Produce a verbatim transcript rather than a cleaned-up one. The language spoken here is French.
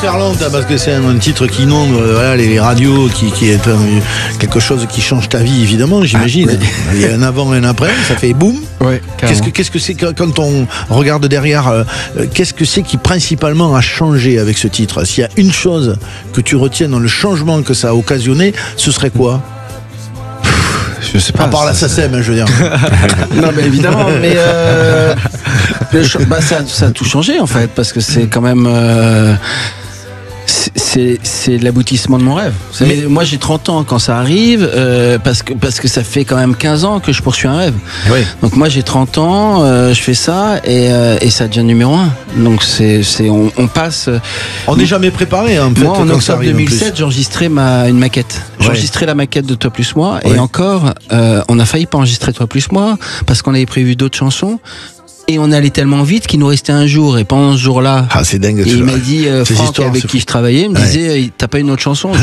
faire longtemps parce que c'est un titre qui inonde voilà, les radios, qui, qui est un, quelque chose qui change ta vie, évidemment, j'imagine. Ah, oui. Il y a un avant et un après, ça fait boum. Ouais, qu'est-ce que, qu'est-ce que c'est quand on regarde derrière, euh, qu'est-ce que c'est qui principalement a changé avec ce titre? S'il y a une chose que tu retiens dans le changement que ça a occasionné, ce serait quoi? Je sais pas. À part la S A C E M, hein, je veux dire. Non, mais évidemment, mais euh, le, bah, ça, ça a tout changé en fait, parce que c'est quand même. Euh, C'est, c'est l'aboutissement de mon rêve. Mais moi j'ai trente ans quand ça arrive, euh, parce, que, parce que ça fait quand même quinze ans que je poursuis un rêve. Oui. Donc moi j'ai trente ans, euh, je fais ça et, euh, et ça devient numéro un. Donc c'est, c'est, on, on passe. On n'est jamais préparé hein, en fait. Moi en quand octobre deux mille sept j'enregistrais ma, une maquette. Ouais. J'enregistrais la maquette de Toi plus moi ouais. Et encore euh, on a failli pas enregistrer Toi plus moi parce qu'on avait prévu d'autres chansons. Et on allait tellement vite qu'il nous restait un jour. Et pendant ce jour-là, ah, c'est dingue, il m'a dit, euh, Franck, histoires, avec qui je travaillais, me ouais. disait, t'as pas une autre chanson?